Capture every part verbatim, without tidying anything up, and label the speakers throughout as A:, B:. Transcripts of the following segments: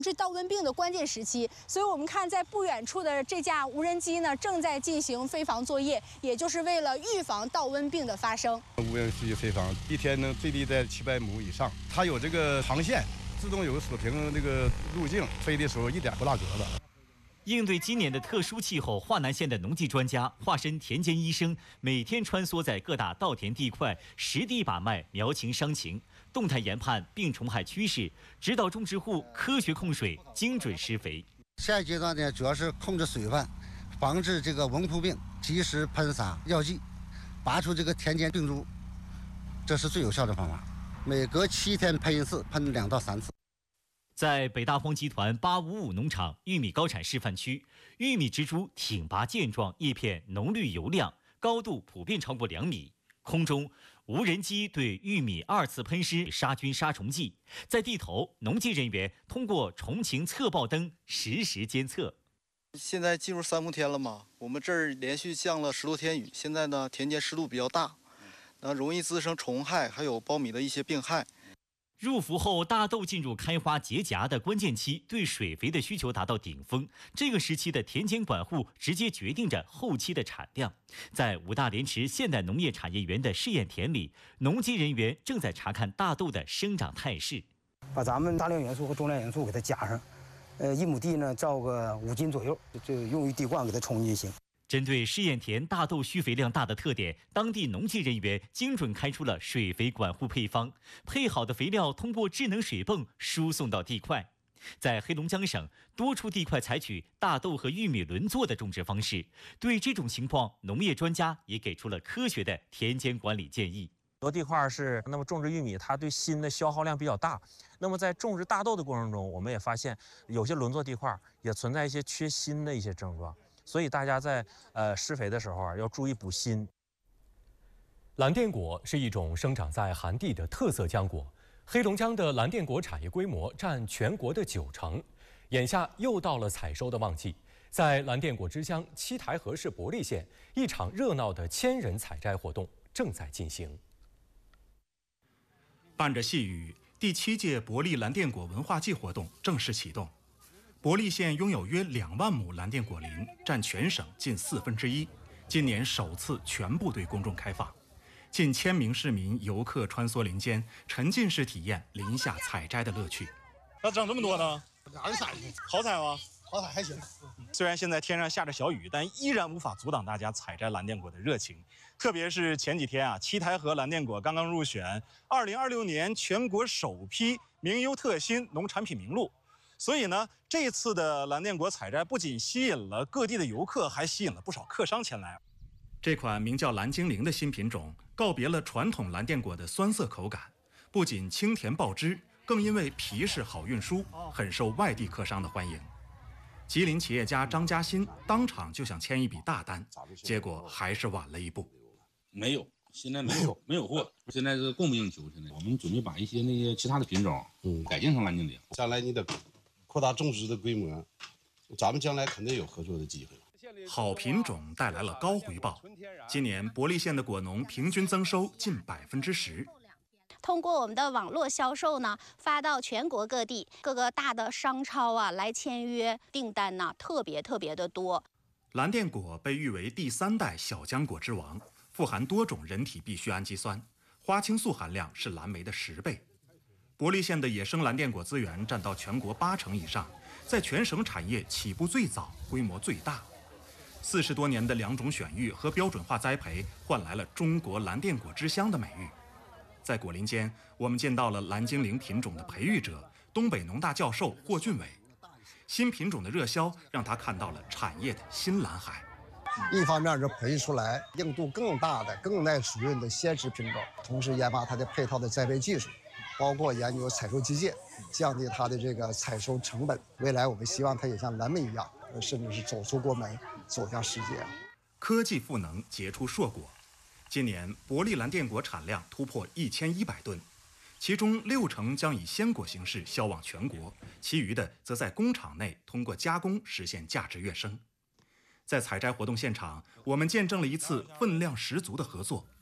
A: 是稻温病的关键时期，所以我们看在不远处的这架无人机呢，正在进行飞防作业，也就是为了预防稻温病的发生。
B: 无人机飞防一天呢最低在七百亩以上，它有这个航线，自动有个锁屏这个路径，飞的时候一点不落格子。
C: 应对今年的特殊气候，华南县的农技专家化身田间医生，每天穿梭在各大稻田地块，实地把脉苗情伤情，动态研判病虫害趋势，指导种植户科学控水、精准施肥。
D: 下一阶段呢，主要是控制水分，防治这个蚊秃病，及时喷洒药剂，拔出这个田间病株，这是最有效的方法。每隔七天喷一次，喷两到三次。
C: 在北大荒集团八五五农场玉米高产示范区，玉米植株挺拔健壮，叶片浓绿油亮，高度普遍超过两米。空中无人机对玉米二次喷施杀菌杀虫剂，在地头，农技人员通过虫情测报灯实时监测。
E: 现在进入三伏天了嘛，我们这儿连续降了十多天雨，现在呢田间湿度比较大，那容易滋生虫害，还有苞米的一些病害。
C: 入伏后，大豆进入开花结荚的关键期，对水肥的需求达到顶峰。这个时期的田间管护直接决定着后期的产量。在五大连池现代农业产业园的试验田里，农技人员正在查看大豆的生长态势，
F: 把咱们大量元素和重量元素给它加上，呃，一亩地呢照个五斤左右，就用于滴灌给它冲进行。
C: 针对试验田大豆需肥量大的特点，当地农技人员精准开出了水肥管护配方，配好的肥料通过智能水泵输送到地块。在黑龙江省，多处地块采取大豆和玉米轮作的种植方式。对这种情况，农业专家也给出了科学的田间管理建议。
G: 很多地块是，那么种植玉米，它对锌的消耗量比较大。那么在种植大豆的过程中，我们也发现有些轮作地块也存在一些缺锌的一些症状。所以大家在呃施肥的时候啊，要注意补锌。
H: 蓝靛果是一种生长在寒地的特色浆果，黑龙江的蓝靛果产业规模占全国的九成。眼下又到了采收的旺季，在蓝靛果之乡七台河市伯利县，一场热闹的千人采摘活动正在进行。
I: 伴着细雨，第七届伯利蓝靛果文化季活动正式启动。伯利县拥有约两万亩蓝靛果林，占全省近四分之一。今年首次全部对公众开放，近千名市民游客穿梭林间，沉浸式体验林下采摘的乐趣。
J: 那长这么多呢？
K: 难采，
J: 好采吗？
K: 好采还行。
J: 虽然现在天上下着小雨，但依然无法阻挡大家采摘蓝靛果的热情。特别是前几天啊，七台河蓝靛果刚刚入选二零二六年全国首批名优特新农产品名录。所以呢，这次的蓝靛果采摘不仅吸引了各地的游客，还吸引了不少客商前来。
I: 这款名叫蓝精灵的新品种，告别了传统蓝靛果的酸涩口感，不仅清甜爆汁，更因为皮实好运输，很受外地客商的欢迎。吉林企业家张嘉欣当场就想签一笔大单，结果还是晚了一步。
L: 没有，现在没有没有货，现在是供不应求。现在我们准备把一些那些其他的品种，嗯，改进成蓝精灵。
K: 将来你的扩大种植的规模，咱们将来肯定有合作的机会。
I: 好品种带来了高回报，今年伯利县的果农平均增收近百分之十。
M: 通过我们的网络销售呢，发到全国各地，各个大的商超啊来签约，订单呢特别特别的多。
I: 蓝靛果被誉为第三代小浆果之王，富含多种人体必需氨基酸，花青素含量是蓝莓的十倍。伯利县的野生蓝靛果资源占到全国八成以上，在全省产业起步最早，规模最大。四十多年的两种选育和标准化栽培，换来了中国蓝靛果之乡的美誉。在果林间，我们见到了蓝精灵品种的培育者、东北农大教授霍俊伟。新品种的热销，让他看到了产业的新蓝海。
N: 一方面是培育出来硬度更大的、更耐水润的鲜食品种，同时研发它的配套的栽培技术，包括研究采收机械，降低它的这个采收成本。未来我们希望它也像蓝莓一样，甚至是走出国门，走向世界。
I: 科技赋能，结出硕果。今年伯利蓝靛果产量突破一千一百吨，其中六成将以鲜果形式销往全国，其余的则在工厂内通过加工实现价值跃升。在采摘活动现场，我们见证了一次分量十足的合作。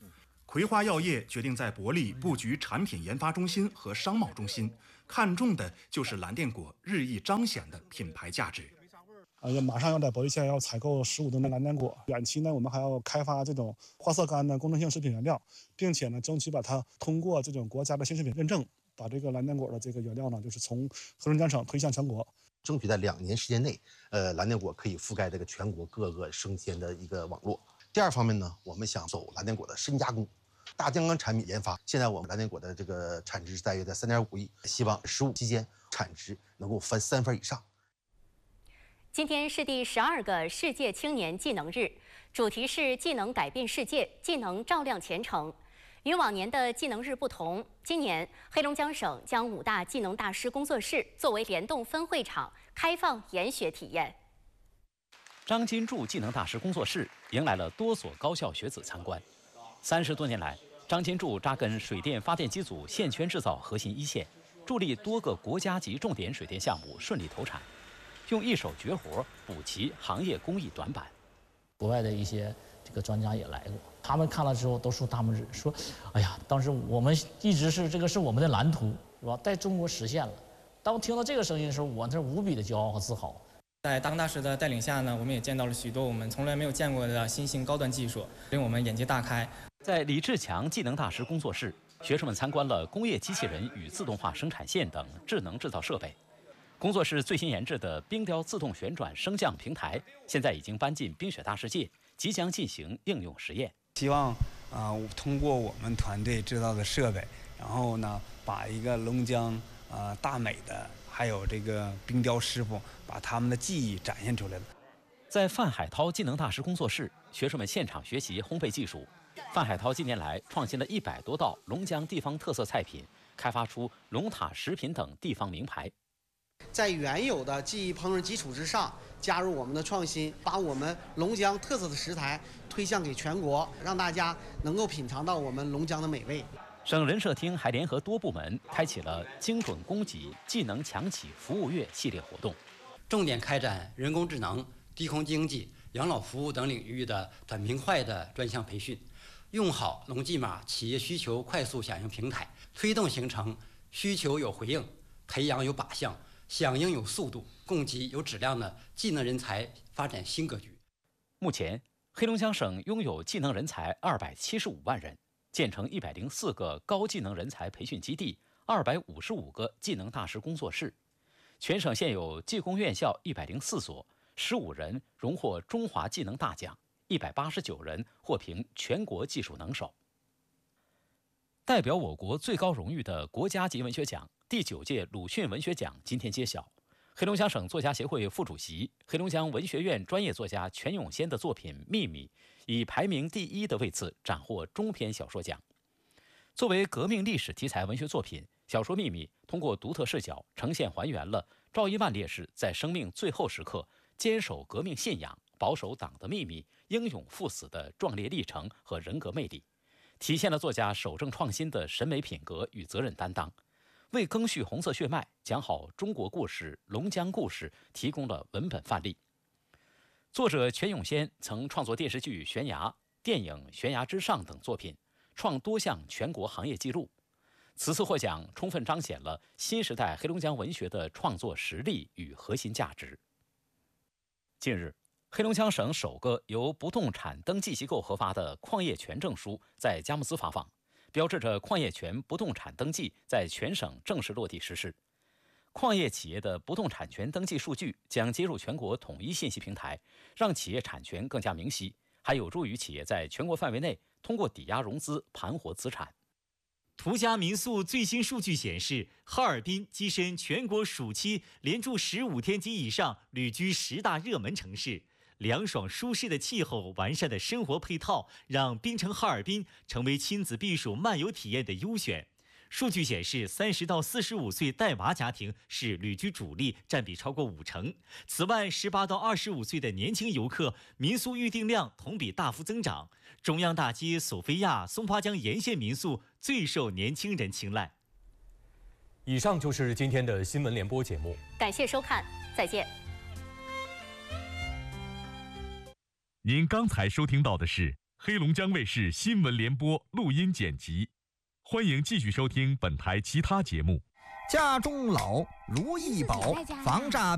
I: 葵花药业决定在伯利布局产品研发中心和商贸中心，看重的就是蓝靛果日益彰显的品牌价值。
O: 呃，马上要在伯利县要采购十五吨的蓝靛果，远期呢，我们还要开发这种花色苷的功能性食品原料，并且呢，争取把它通过这种国家的新食品认证，把这个蓝靛果的这个原料呢，就是从黑龙江省推向全国。
P: 争取在两年时间内，呃，蓝靛果可以覆盖这个全国各个生鲜的一个网络。第二方面呢，我们想走蓝靛果的深加工。大酱缸产品研发，现在我们蓝靛果的这个产值大约在三点五亿，希望十五期间产值能够翻三番以上。
Q: 今天是第十二个世界青年技能日，主题是技能改变世界，技能照亮前程。与往年的技能日不同，今年黑龙江省将五大技能大师工作室作为联动分会场，开放研学体验。
R: 张金柱技能大师工作室迎来了多所高校学子参观。三十多年来，张金柱扎根水电发电机组线圈制造核心一线，助力多个国家级重点水电项目顺利投产，用一手绝活补齐行业工艺短板。
S: 国外的一些这个专家也来过，他们看了之后都竖大拇指，说：“哎呀，当时我们一直是这个是我们的蓝图，是吧？在中国实现了。”当听到这个声音的时候，我那无比的骄傲和自豪。
T: 在当大师的带领下呢，我们也见到了许多我们从来没有见过的新型高端技术，令我们眼界大开。
R: 在李志强技能大师工作室，学生们参观了工业机器人与自动化生产线等智能制造设备。工作室最新研制的冰雕自动旋转升降平台，现在已经搬进冰雪大世界，即将进行应用实验。
U: 希望啊、呃，通过我们团队制造的设备，然后呢，把一个龙江啊、呃、大美的，还有这个冰雕师傅，把他们的技艺展现出来了。
R: 在范海涛技能大师工作室，学生们现场学习烘焙技术。范海涛近年来创新了一百多道龙江地方特色菜品，开发出龙塔食品等地方名牌。
V: 在原有的技艺烹饪基础之上，加入我们的创新，把我们龙江特色的食材推向给全国，让大家能够品尝到我们龙江的美味。
R: 省人社厅还联合多部门开启了精准供给、技能强企服务月系列活动，
W: 重点开展人工智能、低空经济、养老服务等领域的短平快的专项培训，用好龙记码企业需求快速响应平台，推动形成需求有回应、培养有靶向、响应有速度、供给有质量的技能人才发展新格局。
R: 目前，黑龙江省拥有技能人才二百七十五万人，建成一百零四个高技能人才培训基地，二百五十五个技能大师工作室。全省现有技工院校一百零四所，十五人荣获中华技能大奖，一百八十九人获评全国技术能手。代表我国最高荣誉的国家级文学奖第九届鲁迅文学奖今天揭晓，黑龙江省作家协会副主席、黑龙江文学院专业作家全永先的作品《秘密》以排名第一的位次斩获中篇小说奖。作为革命历史题材文学作品，小说《秘密》通过独特视角呈现还原了赵一万烈士在生命最后时刻坚守革命信仰、保守党的秘密、英勇赴死的壮烈历程和人格魅力，体现了作家守正创新的审美品格与责任担当，为赓续红色血脉、讲好中国故事、龙江故事提供了文本范例。作者全永先曾创作电视剧《悬崖》、电影《悬崖之上》等作品，创多项全国行业纪录。此次获奖充分彰显了新时代黑龙江文学的创作实力与核心价值。近日，黑龙江省首个由不动产登记机构核发的矿业权证书在佳木斯发放，标志着矿业权不动产登记在全省正式落地实施。矿业企业的不动产权登记数据将接入全国统一信息平台，让企业产权更加明晰，还有助于企业在全国范围内通过抵押融资盘活资产。
C: 途家民宿最新数据显示，哈尔滨跻身全国暑期连住十五天及以上旅居十大热门城市。凉爽舒适的气候、完善的生活配套，让槟城哈尔滨成为亲子避暑漫游体验的优选。数据显示，三十到四十五岁带娃家庭是旅居主力，占比超过五成。此外，十八到二十五岁的年轻游客，民宿预订量同比大幅增长。中央大街索菲亚、松花江沿线民宿最受年轻人青睐。
H: 以上就是今天的新闻联播节目，
Q: 感谢收看，再见。
X: 您刚才收听到的是
A: 黑龙江卫视新闻联播录音剪辑。欢迎继续收听本台其他节目。
B: 家中老如意宝，防诈。